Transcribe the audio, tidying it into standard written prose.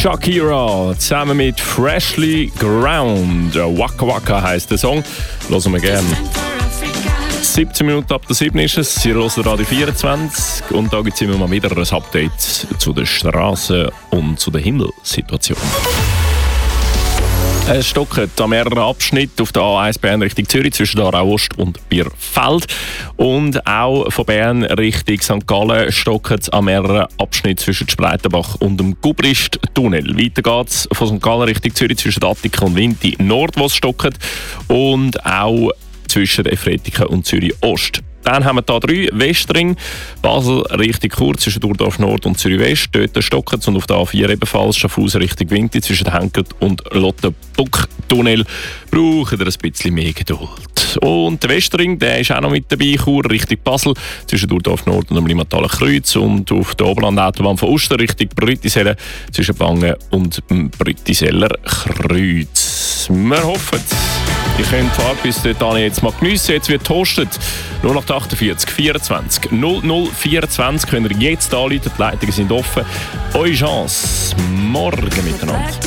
Shakira zusammen mit Freshly Ground. Waka Waka heisst der Song. Hören wir gerne. 17 Minuten ab der 7 ist es. Sie hören Radio 24 und da gibt es immer mal wieder ein Update zu der Straßen- und zu der Himmelsituation. Es stockt an mehreren Abschnitten auf der A1 Bern Richtung Zürich zwischen Aarau Ost und Bierfeld. Und auch von Bern Richtung St. Gallen stockt es an mehreren Abschnitten zwischen Spreitenbach und dem Gubrist-Tunnel. Weiter geht es von St. Gallen Richtung Zürich zwischen Attika und Winti Nord, wo es stockt. Und auch zwischen Efretiken und Zürich Ost. Dann haben wir hier 3 Westring, Basel Richtung Chur zwischen Durdorf Nord und Zürich West, dort stocken und auf der A4 ebenfalls Schaffhausen Richtung Winti zwischen Henkert und Lottenbuck-Tunnel brauchen wir ein bisschen mehr Geduld. Und der Westring, der ist auch noch mit dabei, Chur Richtung Basel zwischen Durdorf Nord und dem Limataler Kreuz und auf der Oberland-Autobahn von Uster Richtung Brüttisellen zwischen Bangen und dem Brüttiseller Kreuz. Wir hoffen, ihr könnt die Fahrt bis dahin jetzt mal geniessen. Jetzt wird getoastet. 0848 24 00 24 könnt ihr jetzt anrufen. Die Leitungen sind offen. Eure Chance. Morgen miteinander.